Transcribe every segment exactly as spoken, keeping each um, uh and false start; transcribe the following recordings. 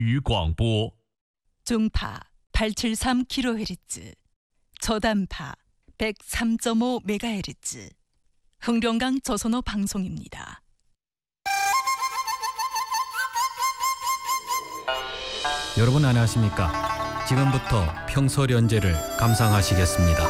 语广播 중파 팔백칠십삼 킬로헤르츠, 저단파 백삼 점 오 메가헤르츠, 흥룡강 조선어 방송입니다. 여러분 안녕하십니까? 지금부터 평소련제를 감상하시겠습니다.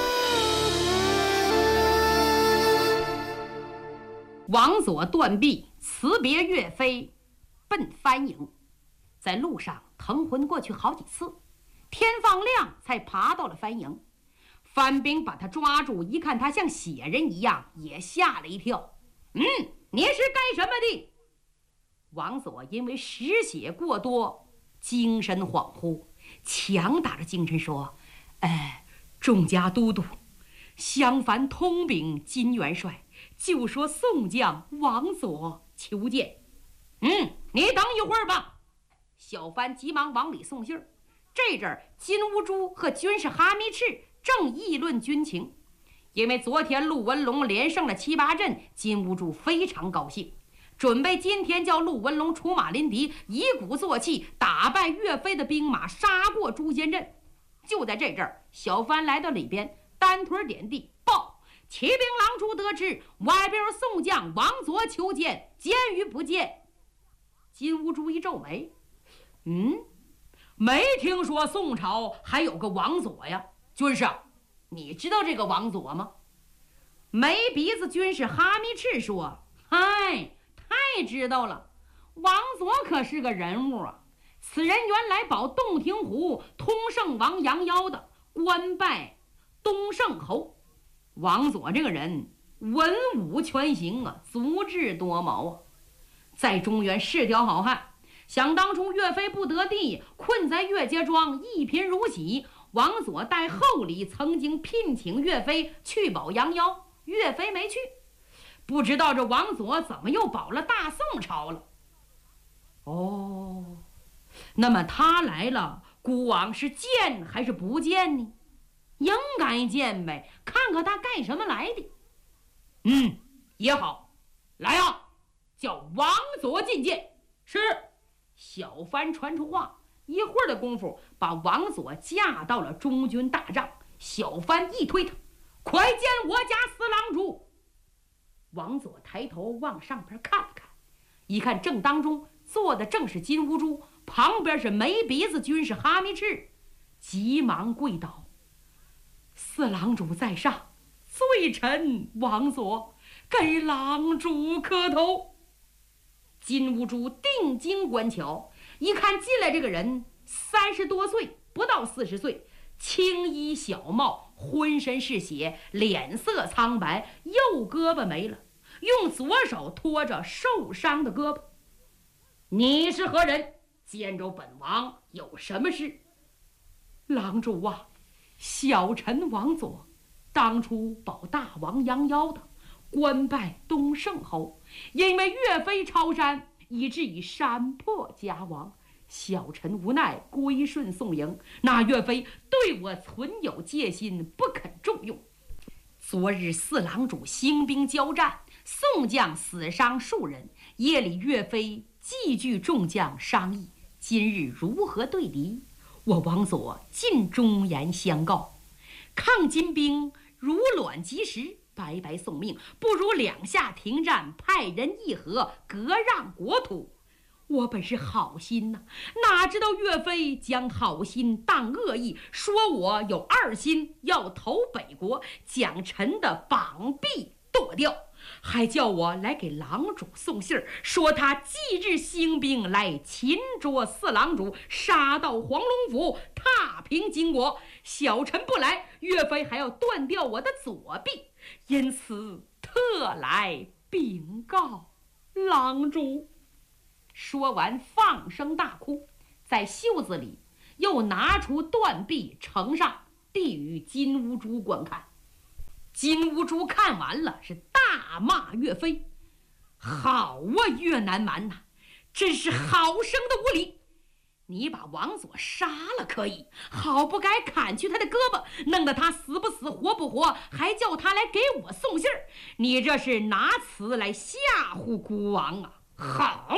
王佐断臂辞别岳飞，奔番营。在路上腾魂过去好几次，天放亮才爬到了番营。番兵把他抓住，一看他像血人一样，也吓了一跳。嗯，你是干什么的？王佐因为失血过多，精神恍惚，强打着精神说：“哎，众家都督，襄樊通禀金元帅。”就说宋将王佐求见。嗯，你等一会儿吧。小番急忙往里送信儿。这阵儿，金兀术和军师哈密赤正议论军情。因为昨天陆文龙连胜了七八阵，金兀术非常高兴，准备今天叫陆文龙出马临敌，以鼓作气，打败岳飞的兵马，杀过诛仙阵。就在这阵儿，小番来到里边，单腿点地报。骑兵郎中得知外边有宋将王佐求见，见与不见？金兀术一皱眉，嗯，没听说宋朝还有个王佐呀。军师，你知道这个王佐吗？没鼻子军师哈密赤说：“嗨，太知道了，王佐可是个人物啊！此人原来保洞庭湖通圣王杨妖的，官拜东胜侯。”王佐这个人文武全行啊，足智多谋啊，在中原是条好汉。想当初岳飞不得地，困在岳家庄，一贫如洗，王佐带厚礼曾经聘请岳飞去保杨妖，岳飞没去。不知道这王佐怎么又保了大宋朝了。哦，那么他来了，孤王是见还是不见呢？应该见呗，看看他干什么来的。嗯，也好，来啊，叫王佐觐见。是。小番传出话，一会儿的功夫，把王佐架到了中军大帐。小番一推他，快见我家四郎主。王佐抬头往上边看了看，一看正当中坐的正是金兀术，旁边是没鼻子军师哈密赤，急忙跪倒。四郎主在上，罪臣王佐给郎主磕头。金兀术定睛观瞧，一看进来这个人三十多岁，不到四十岁，青衣小帽，浑身是血，脸色苍白，右胳膊没了，用左手托着受伤的胳膊。你是何人？见着本王有什么事？郎主啊，小臣王佐，当初保大王杨妖的，官拜东胜侯，因为岳飞超山，以致以山破家亡。小臣无奈归顺宋营，那岳飞对我存有戒心，不肯重用。昨日四郎主兴兵交战，宋将死伤数人，夜里岳飞继聚众将商议今日如何对敌。我王佐尽忠言相告，抗金兵如卵及时，白白送命，不如两下停战，派人议和，割让国土。我本是好心呐、啊，哪知道岳飞将好心当恶意，说我有二心，要投北国，将臣的绑臂剁掉，还叫我来给郎主送信儿，说他即日兴兵来擒捉四郎主，杀到黄龙府，踏平金国。小臣不来，岳飞还要断掉我的左臂，因此特来禀告郎主。说完放声大哭，在袖子里又拿出断臂呈上，递与金兀术观看。金兀术看完了，是大骂岳飞：“好啊，岳南蛮呐，真是好生的无礼！你把王佐杀了可以，好不该砍去他的胳膊，弄得他死不死活不活，还叫他来给我送信儿。你这是拿此来吓唬孤王啊！好，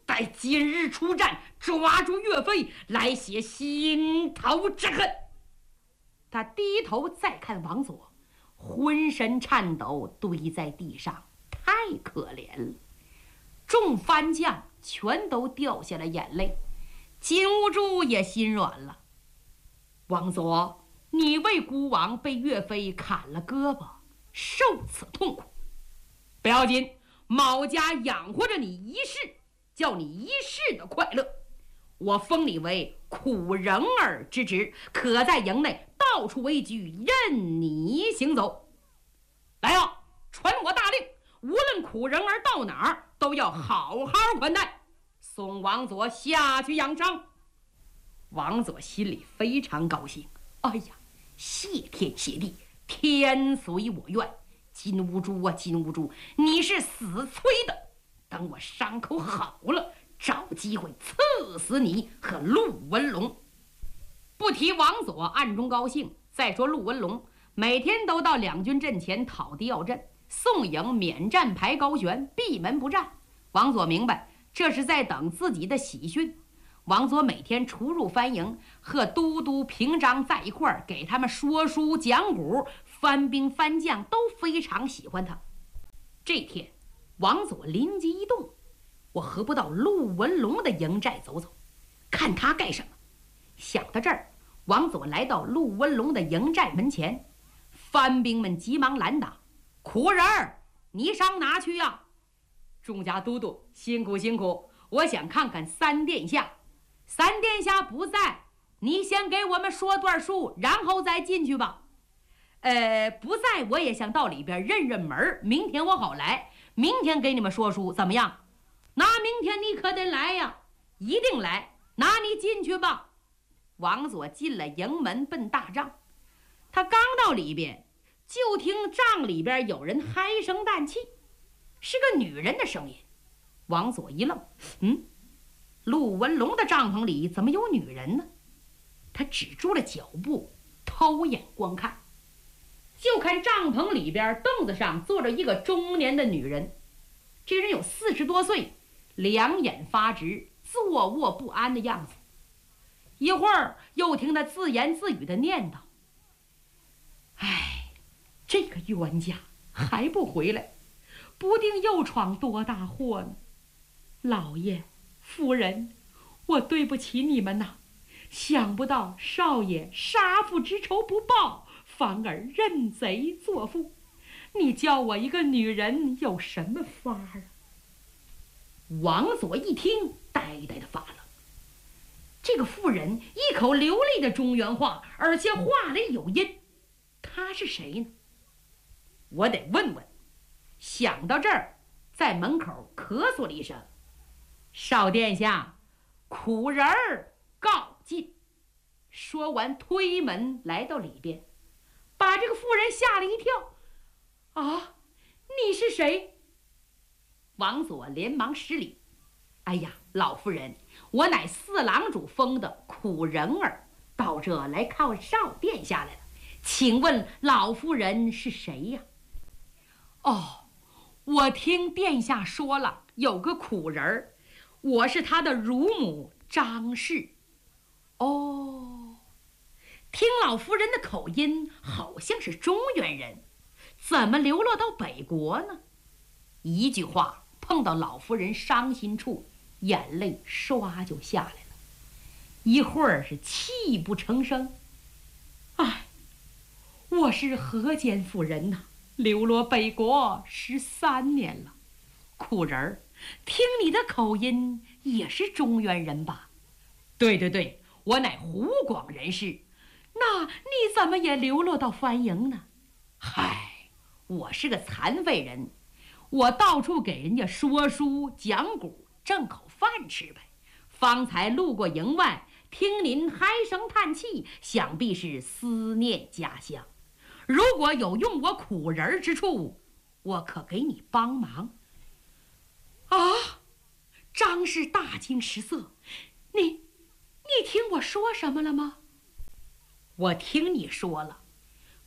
待今日出战，抓住岳飞，来泄心头之恨。他低头再看王佐，浑身颤抖，堆在地上，太可怜了。众番将全都掉下了眼泪，金兀术也心软了。王佐，你为孤王被岳飞砍了胳膊，受此痛苦，不要紧，毛家养活着你一世，叫你一世的快乐。我封你为苦人儿之职，可在营内到处为居，任你行走。来呀，传我大令，无论苦人儿到哪儿，都要好好款待，送王佐下去养伤。王佐心里非常高兴，哎呀，谢天谢地，天随我愿。金兀术啊，金兀术，你是死催的，等我伤口好了，找机会刺死你和陆文龙。不提王佐暗中高兴，再说陆文龙每天都到两军阵前讨敌要阵，宋营免战牌高悬，闭门不战。王佐明白这是在等自己的喜讯。王佐每天出入番营，和都督平章在一块儿，给他们说书讲古，番兵番将都非常喜欢他。这天王佐灵机一动，我何不到陆文龙的营寨走走，看他干什么。想到这儿，王佐来到陆文龙的营寨门前，番兵们急忙拦打：“苦人儿，你上哪去呀？”“众家都督辛苦辛苦，我想看看三殿下。”“三殿下不在，你先给我们说段书，然后再进去吧。”“呃，不在，我也想到里边认认门，明天我好来，明天给你们说书，怎么样？”“那明天你可得来呀，一定来，那你进去吧。”王佐进了营门，奔大帐。他刚到里边，就听帐里边有人唉声叹气，是个女人的声音。王佐一愣，嗯，陆文龙的帐篷里怎么有女人呢？他止住了脚步，偷眼观看，就看帐篷里边凳子上坐着一个中年的女人。这人有四十多岁，两眼发直，坐卧不安的样子。一会儿又听他自言自语的念叨：“哎，这个冤家还不回来，不定又闯多大祸呢。老爷夫人，我对不起你们呐，想不到少爷杀父之仇不报，反而认贼作父，你叫我一个女人有什么法儿？”王佐一听，呆呆的发愣。这个妇人一口流利的中原话，而且话里有音，她是谁呢？我得问问。想到这儿，在门口咳嗽了一声：“少殿下，苦人儿告进。”说完推门来到里边，把这个妇人吓了一跳。“啊，你是谁？”王佐连忙施礼：“哎呀，老夫人，我乃四郎主封的苦人儿，到这来看少殿下来了，请问老夫人是谁呀？”“哦，我听殿下说了，有个苦人儿，我是他的乳母张氏。”“哦，听老夫人的口音，好像是中原人，怎么流落到北国呢？”一句话碰到老夫人伤心处，眼泪唰就下来了，一会儿是泣不成声。“哎，我是河间夫人呐，流落北国十三年了。苦人儿，听你的口音也是中原人吧？”“对对对，我乃湖广人士。”“那你怎么也流落到番营呢？”“嗨，我是个残废人，我到处给人家说书讲古，挣口饭吃呗。方才路过营外，听您唉声叹气，想必是思念家乡。如果有用我苦人之处，我可给你帮忙。”“啊！”张氏大惊失色，“你你听我说什么了吗？”“我听你说了，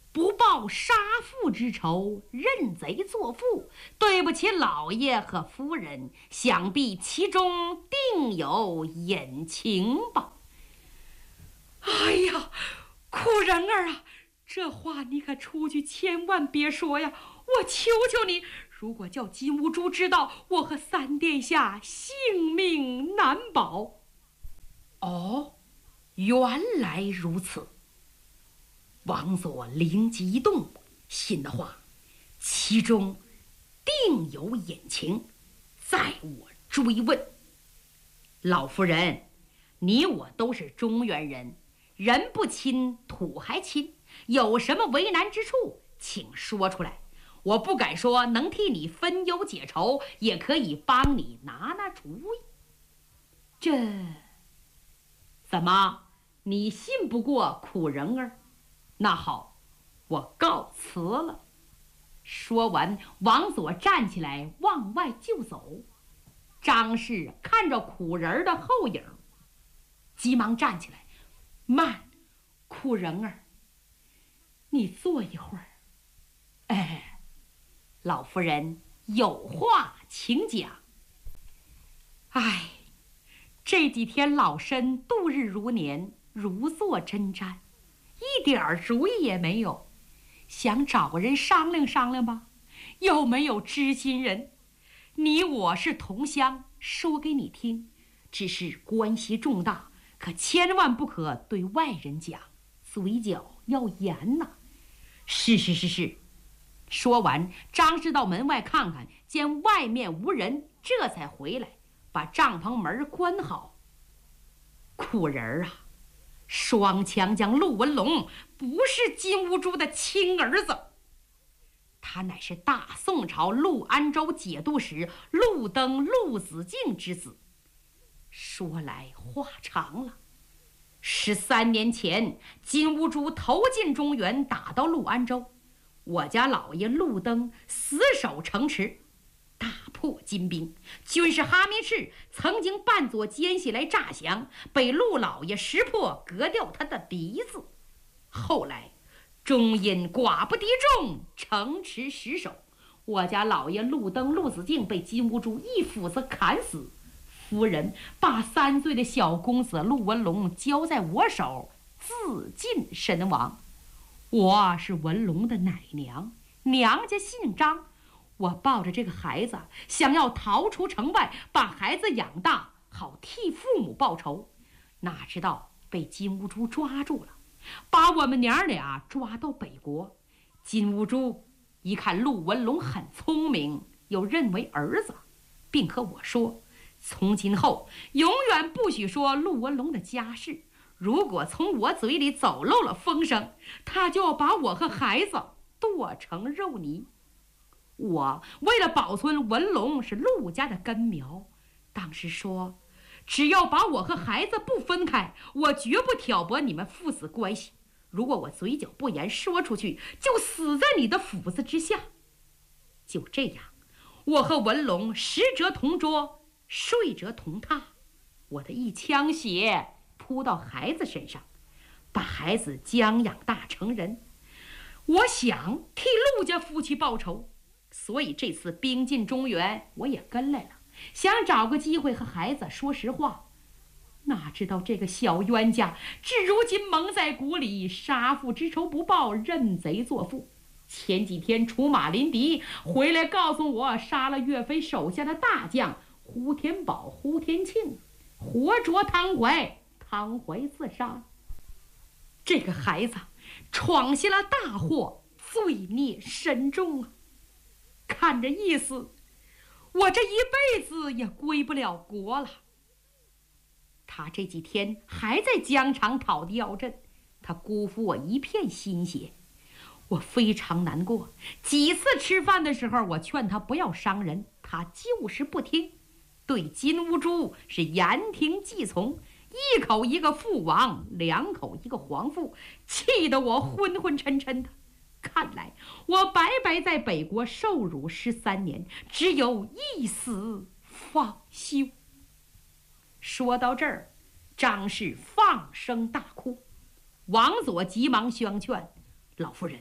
不报杀父之仇，认贼作父，对不起老爷和夫人，想必其中定有隐情吧。 哎呀，苦人儿啊，这话你可出去千万别说呀！我求求你，如果叫金兀术知道，我和三殿下性命难保。 哦，原来如此。王佐灵机一动，心的话，其中定有隐情，在我追问。老夫人，你我都是中原人，人不亲土还亲，有什么为难之处，请说出来。我不敢说能替你分忧解愁，也可以帮你拿拿主意。这怎么，你信不过苦人儿？那好，我告辞了。说完，王佐站起来往外就走。张氏看着苦人的后影，急忙站起来：“慢，苦人儿，你坐一会儿。哎，老夫人有话请讲。哎，这几天老身度日如年，如坐针毡，一点儿主意也没有，想找个人商量商量吧，又没有知心人。你我是同乡，说给你听，只是关系重大，可千万不可对外人讲，嘴角要严呐。是是是是。说完，张氏到门外看看，见外面无人，这才回来，把帐篷门关好。苦人儿啊，双枪将陆文龙不是金兀术的亲儿子，他乃是大宋朝陆安州节度使陆登、陆子敬之子。说来话长了，十三年前，金兀术投进中原，打到陆安州，我家老爷陆登死守城池，大破金兵。军师哈密赤曾经扮作奸细来诈降，被陆老爷识破，割掉他的鼻子。后来终因寡不敌众，城池失守，我家老爷陆登、陆子敬被金兀术一斧子砍死，夫人把三岁的小公子陆文龙交在我手，自尽身亡。我是文龙的奶娘，娘家姓张，我抱着这个孩子，想要逃出城外，把孩子养大，好替父母报仇。哪知道被金兀术抓住了，把我们娘俩抓到北国。金兀术一看陆文龙很聪明，又认为儿子，并和我说，从今后永远不许说陆文龙的家事，如果从我嘴里走漏了风声，他就要把我和孩子剁成肉泥。我为了保存文龙是陆家的根苗，当时说，只要把我和孩子不分开，我绝不挑拨你们父子关系。如果我嘴角不严说出去，就死在你的斧子之下。就这样，我和文龙食则同桌，睡则同榻。我的一腔血扑到孩子身上，把孩子将养大成人。我想替陆家夫妻报仇，所以这次兵进中原，我也跟来了，想找个机会和孩子说实话。哪知道这个小冤家至如今蒙在鼓里，杀父之仇不报，认贼作父。前几天出马临敌，回来告诉我杀了岳飞手下的大将胡天宝、胡天庆，活捉汤怀，汤怀自杀。这个孩子闯下了大祸，罪孽深重啊！看这意思，我这一辈子也归不了国了。他这几天还在疆场讨的要阵，他辜负我一片心血，我非常难过。几次吃饭的时候，我劝他不要伤人，他就是不听，对金兀术是言听计从，一口一个父王，两口一个皇父，气得我昏昏沉沉的。看来我白白在北国受辱十三年，只有一死方休。说到这儿，张氏放声大哭。王佐急忙相劝，老夫人，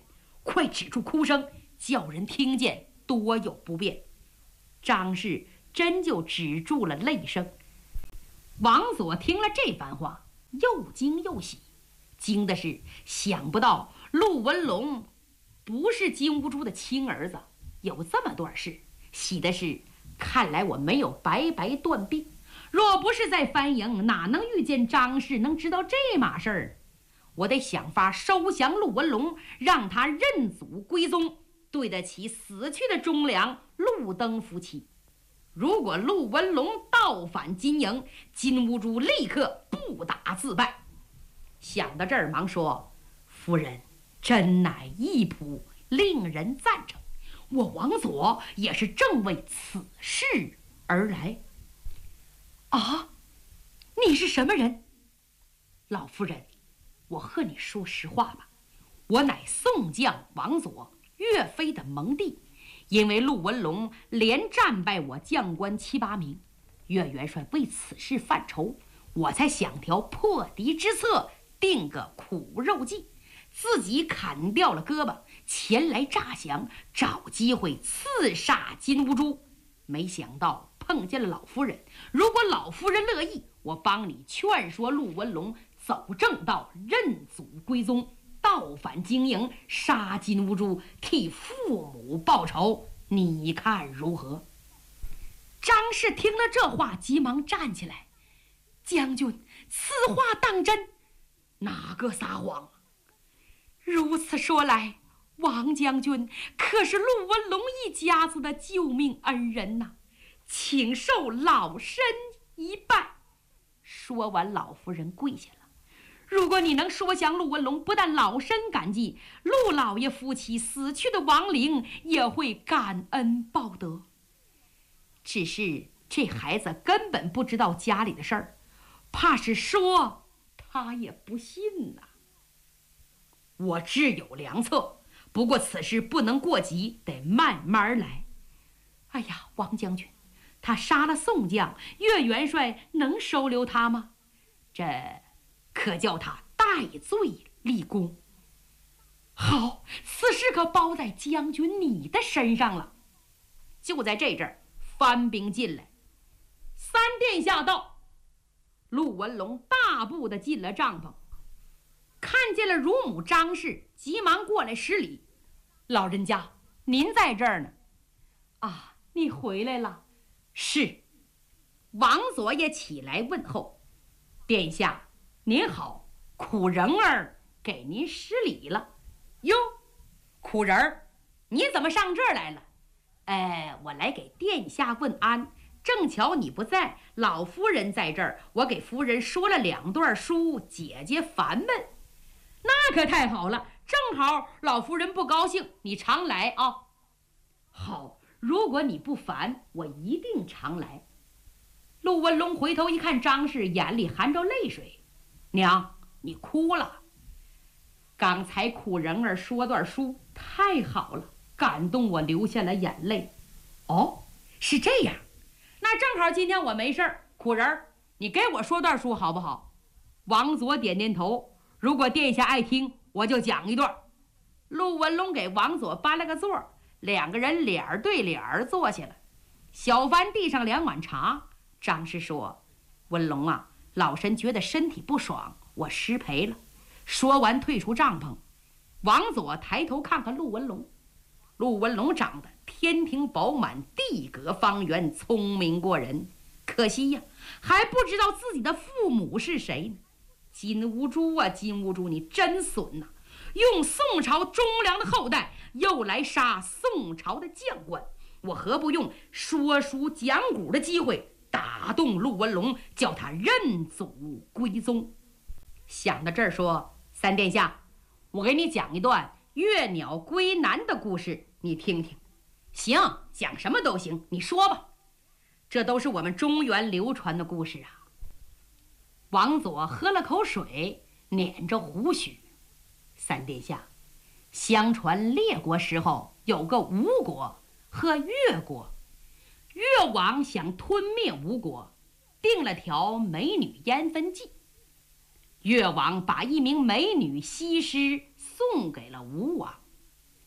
快止住哭声，叫人听见多有不便。张氏真就止住了泪声。王佐听了这番话，又惊又喜。惊的是想不到陆文龙不是金兀术的亲儿子，有这么段事。喜的是看来我没有白白断臂，若不是在番营，哪能遇见张氏能知道这码事儿？我得想法收降陆文龙，让他认祖归宗，对得起死去的忠良陆登夫妻。如果陆文龙倒反金营，金兀术立刻不打自败。想到这儿，忙说：“夫人真乃义仆，令人赞成。我王佐也是正为此事而来。” 啊，你是什么人？ 老夫人，我和你说实话吧，我乃宋将王佐，岳飞的盟弟。因为陆文龙连战败我将官七八名，岳元帅为此事犯愁，我才想条破敌之策，定个苦肉计，自己砍掉了胳膊，前来诈降，找机会刺杀金兀术。没想到碰见了老夫人，如果老夫人乐意，我帮你劝说陆文龙走正道，认祖归宗，倒反经营，杀金兀术，替父母报仇，你看如何？ 张氏听了这话，急忙站起来：“将军，此话当真？”“ 哪个撒谎？”“ 如此说来，王将军可是陆文龙一家子的救命恩人呐，请受老身一拜。”说完，老夫人跪下了。如果你能说降陆文龙，不但老身感激，陆老爷夫妻死去的亡灵也会感恩报德。只是这孩子根本不知道家里的事儿，怕是说他也不信呐。 我自有良策，不过此事不能过急，得慢慢来。 哎呀，王将军，他杀了宋将，岳元帅能收留他吗？ 这可叫他戴罪立功。 好，此事可包在将军你的身上了。 就在这阵儿，番兵进来，三殿下到。陆文龙大步的进了帐篷，看见了乳母张氏，急忙过来施礼：“老人家，您在这儿呢。”“ 啊，你回来了。”“ 是。”王佐也起来问候：“殿下您好，苦人儿给您施礼了。”“哟，苦人儿，你怎么上这儿来了？”“哎，我来给殿下问安，正巧你不在，老夫人在这儿，我给夫人说了两段书，解解烦闷。”“那可太好了，正好老夫人不高兴，你常来啊。”“好，如果你不烦，我一定常来。”陆文龙回头一看张氏，眼里含着泪水：“娘，你哭了。刚才苦人儿说段书，太好了，感动我流下了眼泪。”“哦，是这样，那正好今天我没事儿，苦人儿，你给我说段书好不好？”王佐点点头：“如果殿下爱听，我就讲一段。”陆文龙给王佐搬了个座，两个人脸儿对脸儿坐下了。小番递上两碗茶。张氏说：“文龙啊，老身觉得身体不爽，我失陪了。”说完退出帐篷。王佐抬头看看陆文龙，陆文龙长得天庭饱满，地阁方圆，聪明过人，可惜呀，还不知道自己的父母是谁呢。金兀术啊，金兀术，你真损呐！用宋朝忠良的后代，又来杀宋朝的将官，我何不用说书讲古的机会打动陆文龙，叫他认祖归宗？想到这儿，说：“三殿下，我给你讲一段月鸟归南的故事，你听听。”“行，讲什么都行，你说吧。”“这都是我们中原流传的故事啊。”王佐喝了口水，捻着胡须：“三殿下，相传列国时候有个吴国和越国，越王想吞灭吴国，定了条美女烟分计。越王把一名美女西施送给了吴王，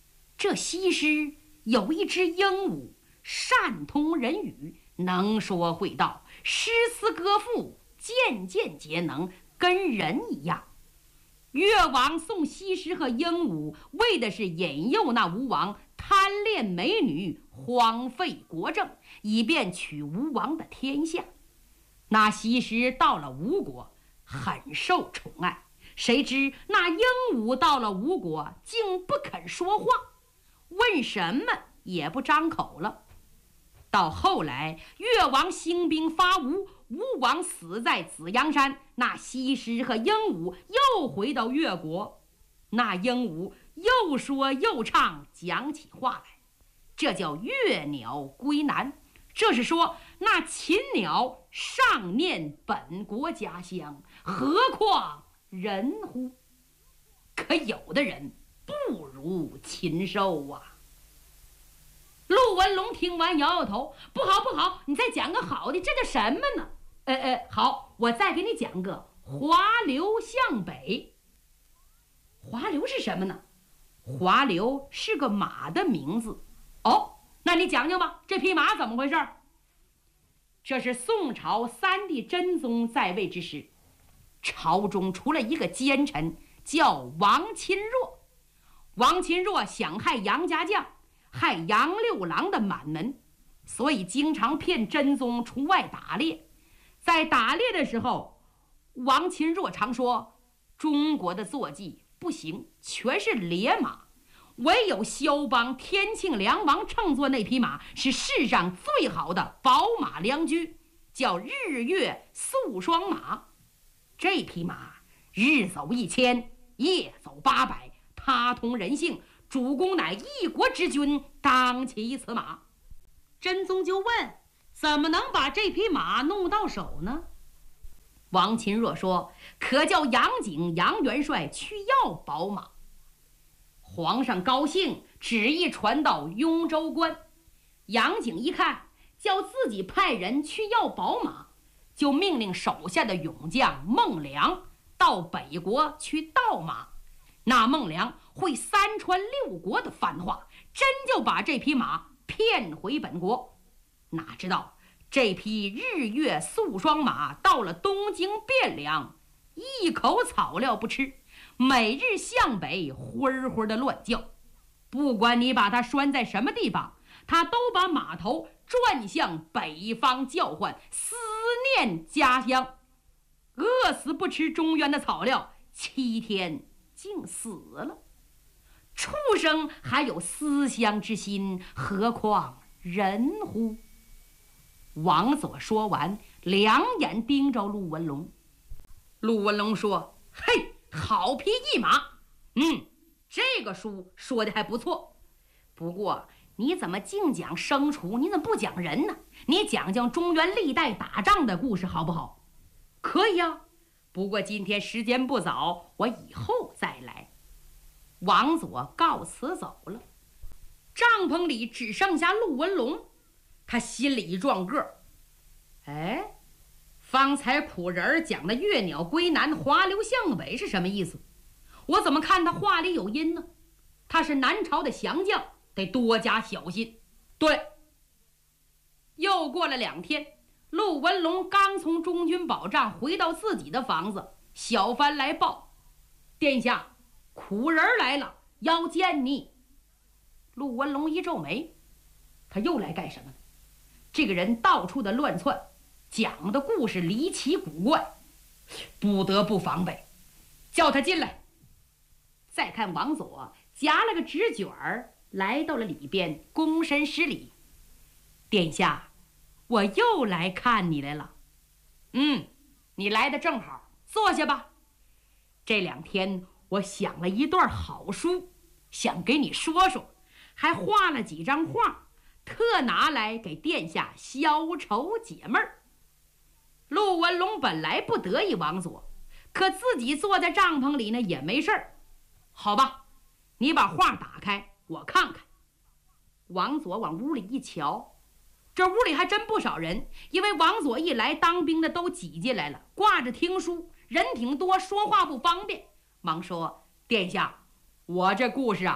这西施有一只鹦鹉，善通人语，能说会道，诗词歌赋，件件皆能，跟人一样。越王送西施和鹦鹉，为的是引诱那吴王贪恋美女，荒废国政，以便取吴王的天下。那西施到了吴国，很受宠爱，谁知那鹦鹉到了吴国，竟不肯说话，问什么也不张口了。到后来，越王兴兵伐吴，吴王死在紫阳山，那西施和鹦鹉又回到越国。那鹦鹉又说又唱，讲起话来，这叫越鸟归南。这是说那禽鸟尚念本国家乡，何况人乎？可有的人不如禽兽啊！陆文龙听完摇摇头，不好不好，你再讲个好的，这叫什么呢？呃呃，好，我再给你讲个华流向北。华流是什么呢？华流是个马的名字。哦，那你讲讲吧，这匹马怎么回事？这是宋朝三帝真宗在位之时，朝中出了一个奸臣，叫王钦若。王钦若想害杨家将，害杨六郎的满门，所以经常骗真宗出外打猎。在打猎的时候，王钦若常说，中国的坐骑不行，全是劣马，唯有萧邦天庆良王乘坐那匹马是世上最好的宝马良驹，叫日月素双马。这匹马日走一千，夜走八百，他通人性，主公乃一国之君，当骑此马。真宗就问，怎么能把这匹马弄到手呢？王钦若说，可叫杨景杨元帅去要宝马。皇上高兴，旨意传到雍州关。杨景一看，叫自己派人去要宝马，就命令手下的勇将孟良到北国去盗马。那孟良会三川六国的番话，真就把这匹马骗回本国。哪知道这匹日月素双马到了东京汴梁，一口草料不吃，每日向北昏昏的乱叫。不管你把它拴在什么地方，它都把马头转向北方叫唤，思念家乡。饿死不吃中原的草料，七天竟死了。畜生还有思乡之心，何况人乎？王佐说完，两眼盯着陆文龙。陆文龙说，嘿，好匹一马，嗯，这个书说的还不错。不过你怎么净讲牲畜，你怎么不讲人呢？你讲讲中原历代打仗的故事好不好？可以啊，不过今天时间不早，我以后再来。王佐告辞走了。帐篷里只剩下陆文龙，他心里一撞个，哎，方才仆人讲的越鸟归南，华流向北是什么意思？我怎么看他话里有音呢？他是南朝的降将，得多加小心。对。又过了两天，陆文龙刚从中军保障回到自己的房子，小番来报，殿下，苦人来了，要见你。陆文龙一皱眉，他又来干什么呢？这个人到处的乱窜，讲的故事离奇古怪，不得不防备，叫他进来。再看王佐夹了个纸卷儿，来到了里边，躬身施礼。殿下，我又来看你来了。嗯，你来的正好，坐下吧。这两天我想了一段好书，想给你说说，还画了几张画，特拿来给殿下消愁解闷儿。陆文龙本来不得意王佐，可自己坐在帐篷里呢也没事儿。好吧，你把画打开，我看看。王佐往屋里一瞧，这屋里还真不少人，因为王佐一来，当兵的都挤进来了，挂着听书，人挺多，说话不方便。忙说，殿下，我这故事啊，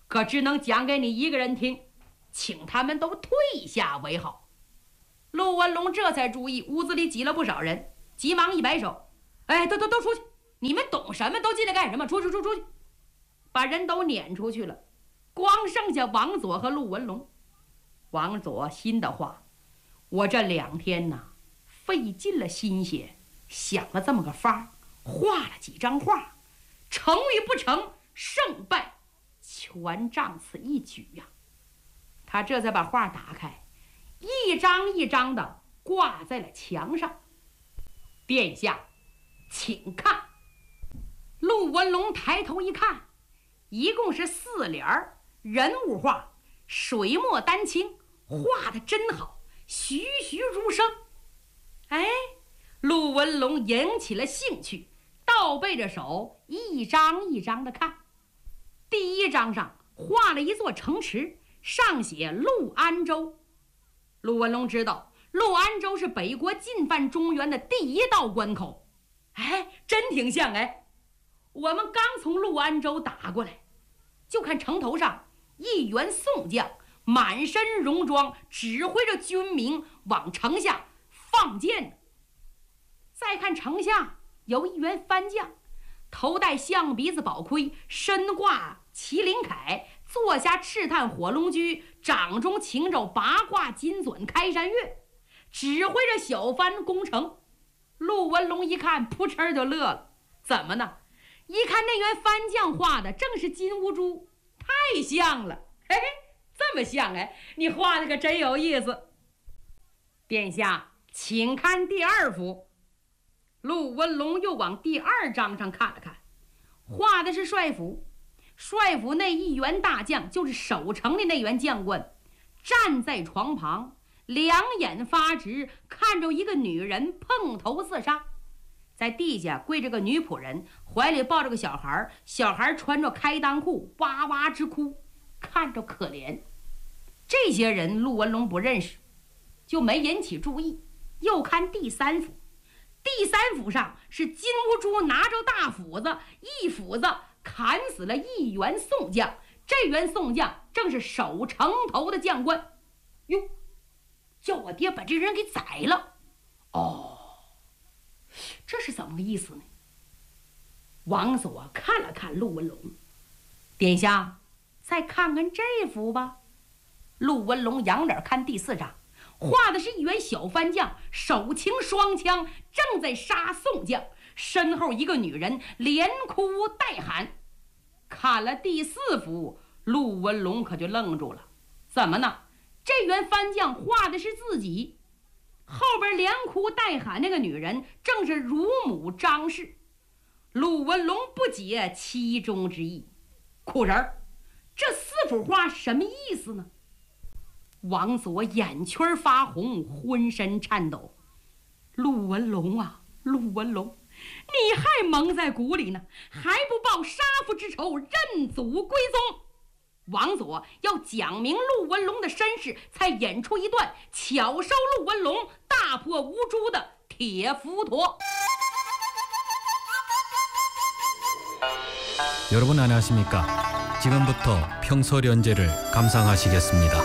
可只能讲给你一个人听，请他们都退下为好。陆文龙这才注意屋子里挤了不少人，急忙一摆手：“哎，都都都出去！你们懂什么？都进来干什么？出去出出去！”把人都撵出去了，光剩下王佐和陆文龙。王佐心的话：“我这两天呐，费尽了心血，想了这么个法儿，画了几张画，成与不成，胜败全仗此一举呀、啊！”他这才把画打开，一张一张的挂在了墙上。殿下，请看。陆文龙抬头一看，一共是四联儿人物画，水墨丹青，画得真好，栩栩如生。哎，陆文龙引起了兴趣，倒背着手，一张一张的看。第一张上画了一座城池，上写陆安州。陆文龙知道陆安州是北国进犯中原的第一道关口。哎，真挺像。哎，我们刚从陆安州打过来，就看城头上一员宋将满身戎装，指挥着军民往城下放箭。再看城下有一员番将，头戴象鼻子宝盔，身挂麒麟铠，坐下赤炭火龙驹，掌中擎着八卦金纂开山月，指挥着小番攻城。陆文龙一看，扑哧就乐了。怎么呢？一看那员番将画的正是金兀术，太像了。嘿嘿，这么像。哎，你画的可真有意思。殿下，请看第二幅。陆文龙又往第二张上看了看，画的是帅府。帅府那一员大将，就是守城的那员将官，站在床旁，两眼发直，看着一个女人碰头自杀。在地下跪着个女仆人，怀里抱着个小孩，小孩穿着开裆裤，哇哇直哭，看着可怜。这些人陆文龙不认识，就没引起注意。又看第三幅，第三幅上是金兀术拿着大斧子，一斧子砍死了一员宋将。这员宋将正是守城头的将官。哟，叫我爹把这人给宰了。哦，这是怎么个意思呢？王佐看了看陆文龙，殿下，再看看这幅吧。陆文龙仰脸看第四张，画的是一员小番将，手擎双枪，正在杀宋将，身后一个女人连哭带喊。看了第四幅，陆文龙可就愣住了。怎么呢？这员番将画的是自己，后边连哭带喊那个女人正是乳母张氏。陆文龙不解其中之意。苦人儿，这四幅画什么意思呢？王佐眼圈发红，浑身颤抖。陆文龙啊，陆文龙，你还蒙在鼓里呢，还不报杀父之仇，认祖归宗。王佐要讲明陆文龙的身世，才演出一段巧收陆文龙，大破吴朱的铁浮陀。 여러분 안녕하십니까? 지금부터 평설연재를 감상하시겠습니다.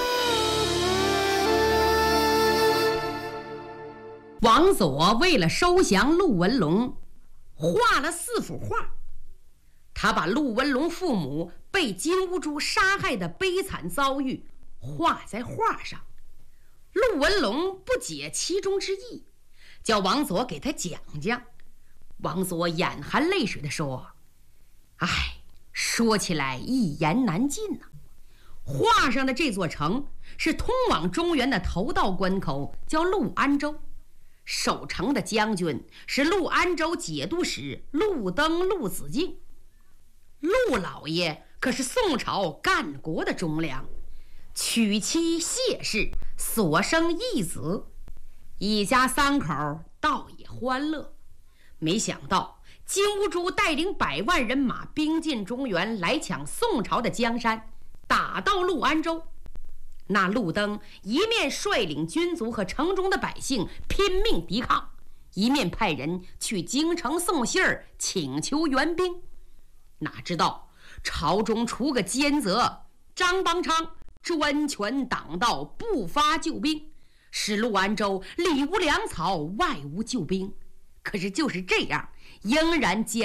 王佐为了收降陆文龙，画了四幅画。他把陆文龙父母被金兀术杀害的悲惨遭遇画在画上。陆文龙不解其中之意，叫王佐给他讲讲。王佐眼含泪水地说：“哎，说起来一言难尽呐、啊。画上的这座城是通往中原的头道关口，叫陆安州。守城的将军是陆安州节度使陆登、陆子敬。陆老爷可是宋朝干国的忠良，娶妻谢氏，所生一子，一家三口倒也欢乐。没想到金兀术带领百万人马兵进中原，来抢宋朝的江山，打到陆安州。那陆登一面率领军卒和城中的百姓拼命抵抗，一面派人去京城送信儿，请求援兵。哪知道朝中出个奸则，张邦昌专权当道，不发救兵，使陆安州里无粮草，外无救兵。可是就是这样，仍然坚